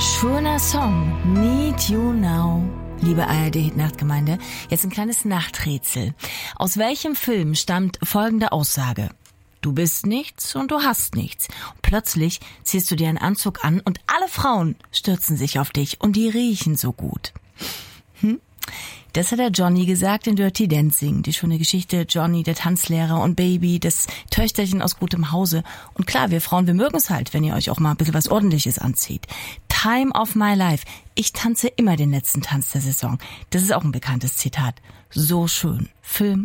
Schöner Song, Need You Now. Liebe ARD-Nachtgemeinde, jetzt ein kleines Nachträtsel. Aus welchem Film stammt folgende Aussage? Du bist nichts und du hast nichts. Und plötzlich ziehst du dir einen Anzug an und alle Frauen stürzen sich auf dich und die riechen so gut. Das hat der Johnny gesagt in Dirty Dancing. Die schöne Geschichte, Johnny, der Tanzlehrer und Baby, das Töchterchen aus gutem Hause. Und klar, wir Frauen, wir mögen es halt, wenn ihr euch auch mal ein bisschen was Ordentliches anzieht. Time of my life. Ich tanze immer den letzten Tanz der Saison. Das ist auch ein bekanntes Zitat. So schön. Film